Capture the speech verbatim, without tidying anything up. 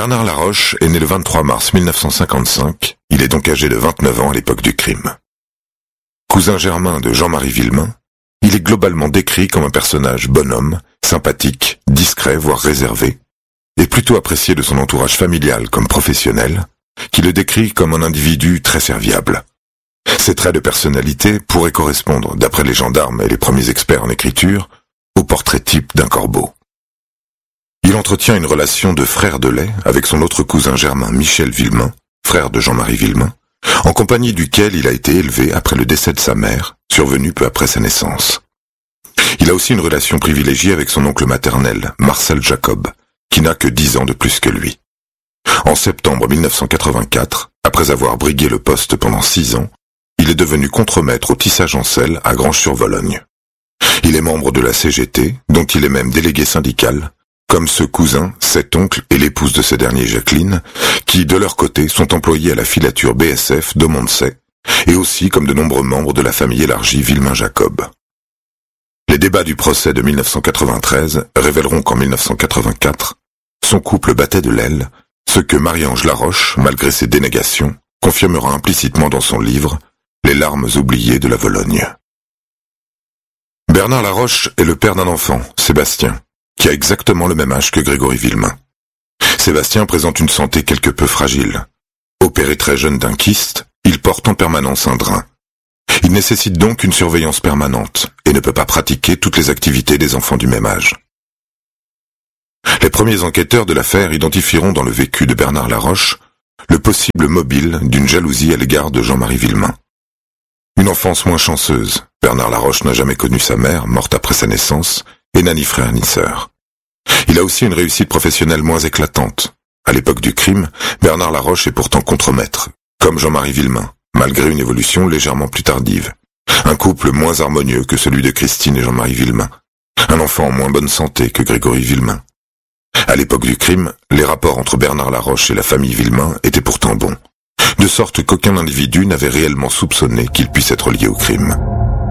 Bernard Laroche est né le vingt-trois mars mille neuf cent cinquante-cinq, il est donc âgé de vingt-neuf ans à l'époque du crime. Cousin germain de Jean-Marie Villemain, il est globalement décrit comme un personnage bonhomme, sympathique, discret voire réservé, et plutôt apprécié de son entourage familial comme professionnel, qui le décrit comme un individu très serviable. Ses traits de personnalité pourraient correspondre, d'après les gendarmes et les premiers experts en écriture, au portrait type d'un corbeau. Il entretient une relation de frère de lait avec son autre cousin germain Michel Villemain, frère de Jean-Marie Villemain, en compagnie duquel il a été élevé après le décès de sa mère, survenu peu après sa naissance. Il a aussi une relation privilégiée avec son oncle maternel, Marcel Jacob, qui n'a que dix ans de plus que lui. En septembre mille neuf cent quatre-vingt-quatre, après avoir brigué le poste pendant six ans, il est devenu contremaître au tissage en selle à Granges-sur-Vologne. Il est membre de la C G T, dont il est même délégué syndical, comme ce cousin, cet oncle et l'épouse de ce dernier, Jacqueline, qui, de leur côté, sont employés à la filature B S F d'Aumondsey, et aussi comme de nombreux membres de la famille élargie Villemain-Jacob. Les débats du procès de mille neuf cent quatre-vingt-treize révéleront qu'en mille neuf cent quatre-vingt-quatre, son couple battait de l'aile, ce que Marie-Ange Laroche, malgré ses dénégations, confirmera implicitement dans son livre « Les larmes oubliées de la Vologne ». Bernard Laroche est le père d'un enfant, Sébastien, qui a exactement le même âge que Grégory Villemain. Sébastien présente une santé quelque peu fragile. Opéré très jeune d'un kyste, il porte en permanence un drain. Il nécessite donc une surveillance permanente et ne peut pas pratiquer toutes les activités des enfants du même âge. Les premiers enquêteurs de l'affaire identifieront dans le vécu de Bernard Laroche le possible mobile d'une jalousie à l'égard de Jean-Marie Villemain. Une enfance moins chanceuse, Bernard Laroche n'a jamais connu sa mère, morte après sa naissance, et n'a ni frère ni sœur. Il a aussi une réussite professionnelle moins éclatante. À l'époque du crime, Bernard Laroche est pourtant contremaître, comme Jean-Marie Villemain, malgré une évolution légèrement plus tardive. Un couple moins harmonieux que celui de Christine et Jean-Marie Villemain. Un enfant en moins bonne santé que Grégory Villemain. À l'époque du crime, les rapports entre Bernard Laroche et la famille Villemain étaient pourtant bons, de sorte qu'aucun individu n'avait réellement soupçonné qu'il puisse être lié au crime.